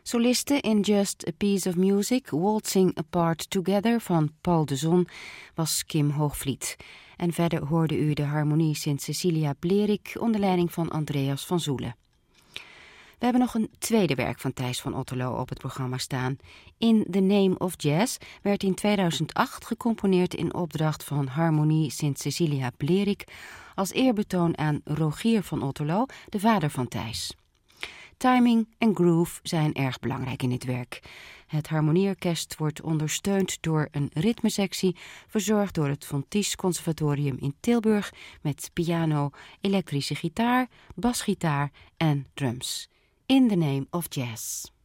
Soliste in Just a Piece of Music, Waltzing Apart Together van Paul de Zon was Kim Hoogvliet. En verder hoorde u de harmonie Sint-Cecilia Blerik onder leiding van Andreas van Zoelen. We hebben nog een tweede werk van Thijs van Otterlo op het programma staan. In the Name of Jazz werd in 2008 gecomponeerd in opdracht van Harmonie Sint-Cecilia Blerik als eerbetoon aan Rogier van Otterlo, de vader van Thijs. Timing en groove zijn erg belangrijk in dit werk. Het harmonieorkest wordt ondersteund door een ritmesectie, verzorgd door het Von Ties Conservatorium in Tilburg met piano, elektrische gitaar, basgitaar en drums. In the Name of Jazz.